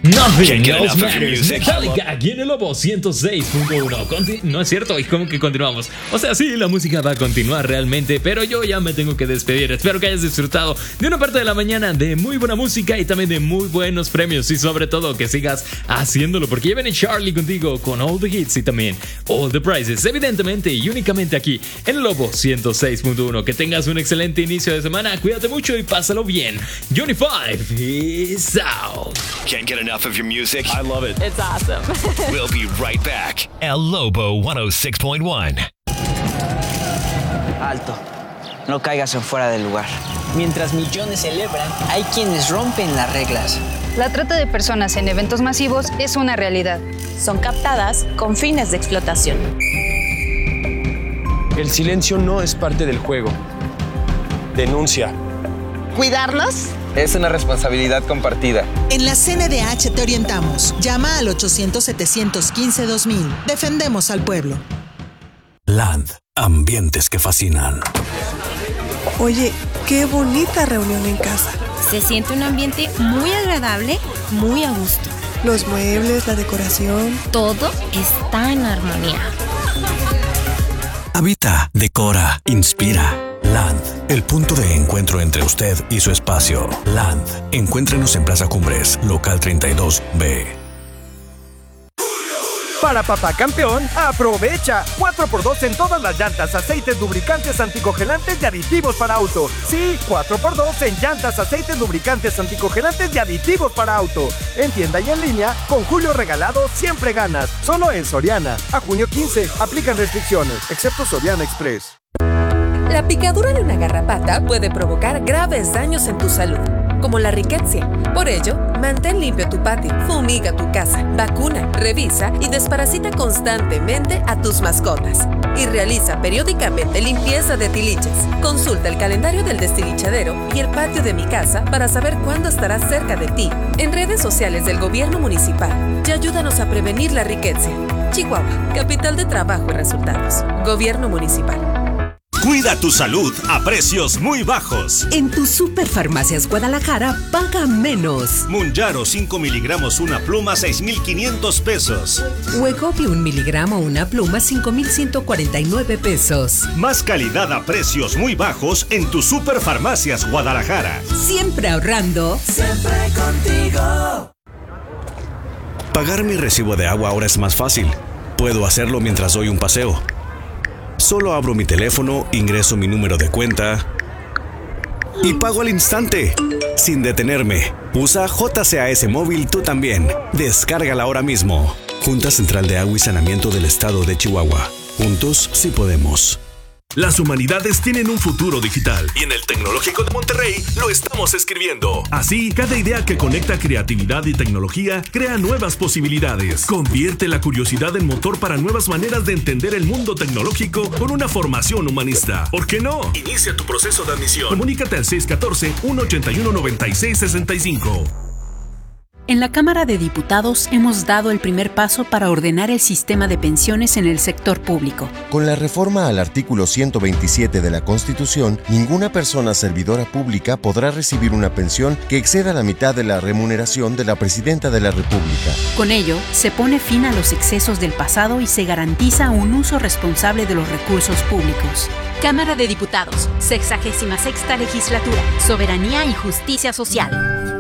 Nothing Else Matters, Metallica, aquí en el Lobo 106.1. No es cierto, ¿y cómo que continuamos? O sea, sí, la música va a continuar realmente, pero yo ya me tengo que despedir. Espero que hayas disfrutado de una parte de la mañana de muy buena música y también de muy buenos premios. Y sobre todo que sigas haciéndolo, porque ya viene Charlie contigo con All the Hits y también All the Prizes, evidentemente y únicamente aquí en el Lobo 106.1. Que tengas un excelente inicio de semana, cuídate mucho y pásalo bien. Johnny 5, peace out. Can't get enough of your music? I love it. It's awesome. We'll be right back. El Lobo 106.1. Alto, no caigas en fuera del lugar. Mientras millones celebran, hay quienes rompen las reglas. La trata de personas en eventos masivos es una realidad. Son captadas con fines de explotación. El silencio no es parte del juego. Denuncia. ¿Cuidarnos? Es una responsabilidad compartida. En la CNDH te orientamos. Llama al 800-715-2000. Defendemos al pueblo. Land, ambientes que fascinan. Oye, qué bonita reunión en casa. Se siente un ambiente muy agradable, muy a gusto. Los muebles, la decoración. Todo está en armonía. Habita, decora, inspira. Land, el punto de encuentro entre usted y su espacio. Land, encuéntrenos en Plaza Cumbres, local 32B. Para Papá Campeón, aprovecha 4x2 en todas las llantas, aceites, lubricantes, anticongelantes y aditivos para auto. Sí, 4x2 en llantas, aceites, lubricantes, anticongelantes y aditivos para auto. En tienda y en línea, con Julio Regalado siempre ganas. Solo en Soriana. A junio 15, aplican restricciones, excepto Soriana Express. La picadura de una garrapata puede provocar graves daños en tu salud, como la riqueza. Por ello, mantén limpio tu patio, fumiga tu casa, vacuna, revisa y desparasita constantemente a tus mascotas. Y realiza periódicamente limpieza de tiliches. Consulta el calendario del destilichadero y el patio de mi casa para saber cuándo estará cerca de ti. En redes sociales del Gobierno Municipal y ayúdanos a prevenir la riqueza. Chihuahua, capital de trabajo y resultados. Gobierno Municipal. Cuida tu salud a precios muy bajos. En tu Superfarmacias Guadalajara, paga menos. Mounjaro 5 miligramos una pluma, 6,500 pesos. Wegovy 1 miligramo una pluma, 5,149 pesos. Más calidad a precios muy bajos en tu Superfarmacias Guadalajara. Siempre ahorrando. Siempre contigo. Pagar mi recibo de agua ahora es más fácil. Puedo hacerlo mientras doy un paseo. Solo abro mi teléfono, ingreso mi número de cuenta y pago al instante, sin detenerme. Usa JCAS Móvil tú también. Descárgala ahora mismo. Junta Central de Agua y Saneamiento del Estado de Chihuahua. Juntos sí podemos. Las humanidades tienen un futuro digital y en el Tecnológico de Monterrey lo estamos escribiendo. Así, cada idea que conecta creatividad y tecnología crea nuevas posibilidades. Convierte la curiosidad en motor para nuevas maneras de entender el mundo tecnológico con una formación humanista. ¿Por qué no? Inicia tu proceso de admisión. Comunícate al 614-181-9665. En la Cámara de Diputados hemos dado el primer paso para ordenar el sistema de pensiones en el sector público. Con la reforma al artículo 127 de la Constitución, ninguna persona servidora pública podrá recibir una pensión que exceda la mitad de la remuneración de la Presidenta de la República. Con ello, se pone fin a los excesos del pasado y se garantiza un uso responsable de los recursos públicos. Cámara de Diputados, 66ª Legislatura, Soberanía y Justicia Social.